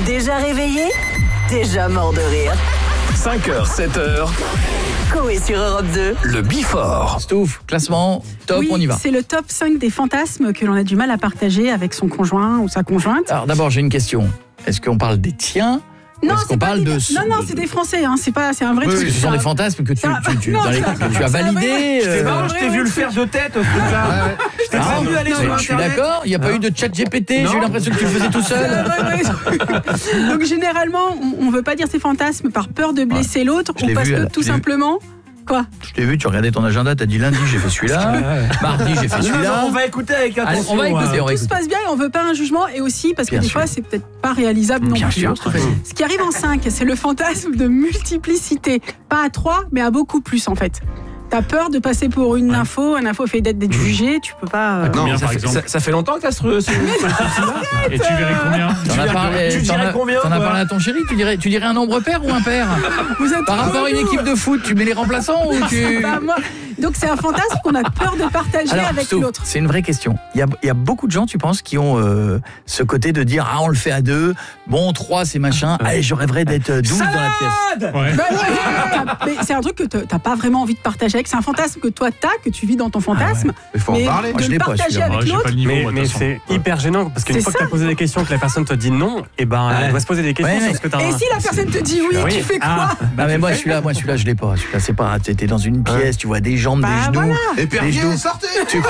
Déjà réveillé? Déjà mort de rire. 5h, 7h, Coé sur Europe 2. le Before. Stouff, classement, top, Oui, on y va. c'est le top 5 des fantasmes que l'on a du mal à partager avec son conjoint ou sa conjointe. Alors d'abord, j'ai une question. Est-ce qu'on parle des tiens ou est-ce qu'on c'est pas parle des... de... Non, c'est des Français, hein. C'est un vrai Oui, truc. ce sont des fantasmes que Non, que tu as validés. C'est marrant, un je vrai t'ai vu le faire de tête. Je t'ai pas vu aller sur Je suis Internet. d'accord, il n'y a pas eu de chat GPT, j'ai eu l'impression que tu le faisais tout C'est un seul. vrai truc. Donc généralement, on veut pas dire ses fantasmes par peur de blesser l'autre Je ou l'ai parce vu, que elle. tout Je l'ai vu. simplement... Quoi? Je t'ai vu, tu regardais ton agenda, t'as dit lundi j'ai fait celui-là, mardi j'ai fait celui-là. On va écouter avec Allez, attention. on va écouter, on va Tout se écouter. passe bien et on veut pas un jugement, et aussi parce que Bien des sûr. fois c'est peut-être pas réalisable non Bien plus. sûr, hein. tout à fait. Ce qui arrive en 5, c'est le fantasme de multiplicité. Pas à 3, mais à beaucoup plus en fait. T'as peur de passer pour une info, un info fait d'être jugé, tu peux pas... Combien, ça, par fait, exemple ça fait longtemps que t'as ce Et tu verrais combien T'en as parlé, tu dirais combien, t'en as toi parlé à ton chéri, tu dirais un nombre pair ou un père? Vous êtes Par rapport à une relou. équipe de foot, tu mets les remplaçants ou tu... Bah, moi. Donc c'est un fantasme qu'on a peur de partager Alors, avec Stouff, l'autre. c'est une vraie question. Il y a beaucoup de gens, tu penses, qui ont ce côté de dire on le fait à 2, bon 3 c'est machin, allez je rêverais d'être 12 dans la pièce. Ouais. Bah, mais c'est un truc que t'as pas vraiment envie de partager avec. C'est un fantasme que toi t'as, que tu vis dans ton fantasme. Il faut en Mais parler. Moi, je de l'ai le pas, partager celui-là. avec Ouais, j'ai l'autre. pas le niveau, moi, de Mais toute façon. c'est hyper gênant parce qu'une C'est fois que ça. tu as posé des questions, que la personne te dit non, et ben elle doit se poser des questions Ouais, sur ce que tu as. Et si la personne te dit oui, tu fais quoi? Ah mais moi celui-là je l'ai pas. Celui-là c'est pas. T'es dans une pièce, tu vois des jambes, Bah, des genoux. voilà. Et Des Perrier, genoux. sortez.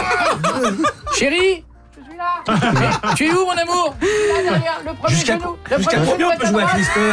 Chérie, je suis là. Tu es où mon amour? Là derrière le premier Jusqu'à genou. jusqu'à combien on peut jouer à Twister?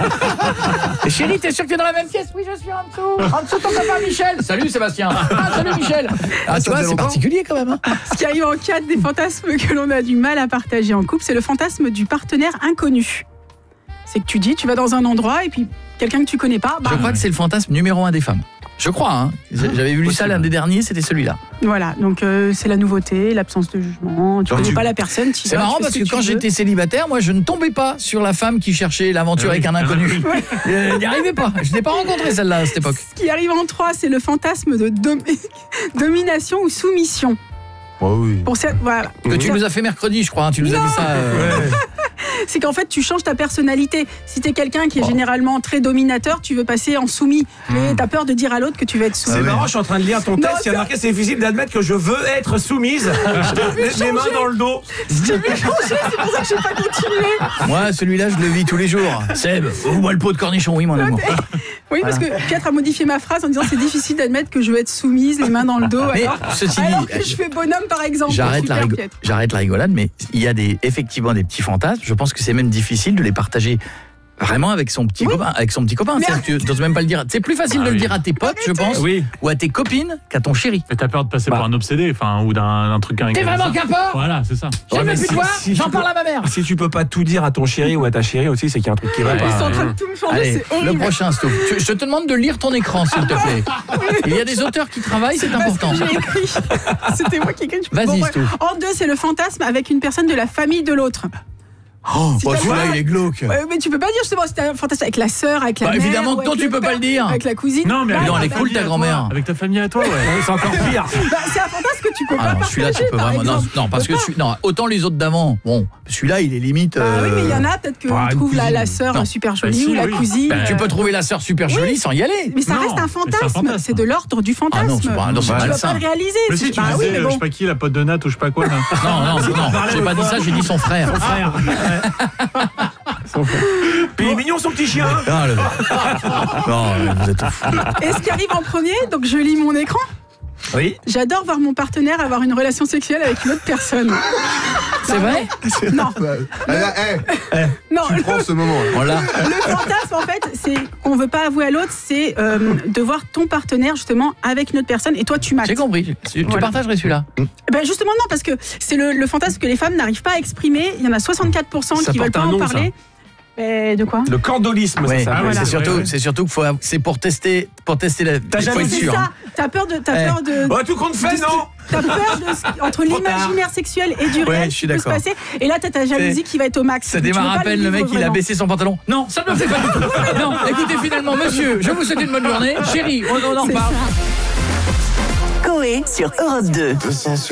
Chérie, t'es sûr que t'es dans la même pièce? Oui, je suis en dessous. En dessous ton copain Michel. Salut Sébastien. Ah salut Michel. Ah tu ça vois, fait c'est longtemps. particulier quand même. Hein. Ce qui arrive en 4 des fantasmes que l'on a du mal à partager en couple, c'est le fantasme du partenaire inconnu. C'est que tu dis, tu vas dans un endroit et puis quelqu'un que tu connais pas, bah, Je crois que c'est le fantasme numéro 1 des femmes. Je crois, hein. J'avais vu ça l'un des derniers, c'était celui-là. voilà. Donc c'est la nouveauté, l'absence de jugement. Tu connais pas la personne. C'est marrant parce que quand j'étais célibataire, moi je ne tombais pas sur la femme qui cherchait l'aventure avec un inconnu. Je n'y arrivais pas. Je n'ai pas rencontré celle-là à cette époque. Ce qui arrive en 3, c'est le fantasme de domination ou soumission. Oui. Pour cette, voilà. Que tu nous as fait mercredi, je crois. Hein. Tu nous as dit ça. C'est qu'en fait, tu changes ta personnalité. Si t'es quelqu'un qui est généralement très dominateur, tu veux passer en soumis. Mais t'as peur de dire à l'autre que tu vas être soumis. C'est marrant, je suis en train de lire ton texte. Il y a marqué c'est difficile d'admettre que je veux être soumise. Les mains dans le dos. Je t'ai vu changer, c'est pour ça que j'ai pas continué. Moi, celui-là, je le vis tous les jours. Seb, ouvre-moi le pot de cornichon, oui, mon amour. Oui, parce que Piotr a modifié ma phrase en disant c'est difficile d'admettre que je veux être soumise, les mains dans le dos. Mais Alors, ceci alors dit, que je fais bonhomme, par exemple. j'arrête Super, la, Piotr. j'arrête la rigolade, mais il y a effectivement des petits fantasmes. Je pense que c'est même difficile de les partager vraiment avec son petit copain. Mais C'est-à-dire que tu n'oses même pas le dire. C'est plus facile de le dire à tes potes, je pense, Oui. ou à tes copines qu'à ton chéri. Mais t'as peur de passer pour un obsédé, enfin, ou d'un truc. T'es vraiment capable? Voilà, c'est ça. J'aime mais plus si- toi, si j'en tu parle peux- à ma mère. Si tu peux pas tout dire à ton chéri ou à ta chérie aussi, c'est qu'il y a un truc qui va Ils sont en pas. train de tout me changer, Allez, c'est le horrible. prochain, Stouff. Je te demande de lire ton écran, s'il te plaît. Il y a des auteurs qui travaillent, c'est important. Parce que j'ai écrit. C'était moi qui ai écrit. Vas-y, bref. Stouff. En 2, c'est le fantasme avec une personne de la famille de l'autre. Oh, t'as celui-là, le- il est glauque. Mais tu peux pas dire justement si t'as un fantasme avec la sœur, avec la Bah, mère. évidemment ou que non, avec tu le peux pas père, le dire. Avec la cousine. Non, mais Bah, avec non, ta elle est cool, famille ta à toi. grand-mère. Avec ta famille à toi, ouais. C'est encore pire. bah, c'est un fantasme que tu peux Ah pas non, partager. celui-là, tu peux par vraiment. Non, exemple. non, parce que non, autant les autres d'avant. Bon, celui-là, il est limite. Bah oui, mais il y en a peut-être que une on trouve la cousine. sœur Non. super jolie si, ou la oui. cousine. Ben, tu peux trouver la sœur super jolie sans y aller. Mais ça Non, reste un mais c'est un fantasme. fantasme. C'est de l'ordre du fantasme. Ah non, c'est pas- non, c'est tu peux malsain. pas le réaliser. Mais si tu bah oui, disais, mais je bon. sais pas qui, la pote de Nat ou je sais pas quoi, là. Non, j'ai pas dit ça, j'ai dit son frère. Puis il est mignon son petit chien. Ah, non, vous êtes fous. Et ce qui arrive en premier, donc je lis mon écran. Oui. J'adore voir mon partenaire avoir une relation sexuelle avec une autre personne. C'est vrai? Non, non. Tu prends ce moment. On l'a. Le fantasme, en fait, c'est qu'on veut pas avouer à l'autre, c'est de voir ton partenaire justement avec une autre personne et toi tu mates. J'ai compris. Tu Voilà. partagerais celui-là. Ben justement non, parce que c'est le fantasme que les femmes n'arrivent pas à exprimer. Il y en a 64% Ça qui veulent porte pas un en nom, parler. Ben, de quoi? Le candolisme, Ouais. c'est ça. C'est surtout, ouais. c'est surtout que c'est pour tester la. jamais faut être dit C'est sûr. ça. Hein. T'as peur de. Bah, tout compte fait, non. T'as peur entre l'imaginaire sexuel et du Ouais, réel je suis qui peut se d'accord. passer. Et là, t'as ta jalousie qui va être au max. Ça Tu veux démarre pas à peine, le mec vivre il a vraiment. baissé son pantalon. Non, ça ne me fait pas du tout. Non, écoutez finalement, monsieur, je vous souhaite une bonne journée. Chérie, on en C'est parle. ça. Coé sur Europe 2.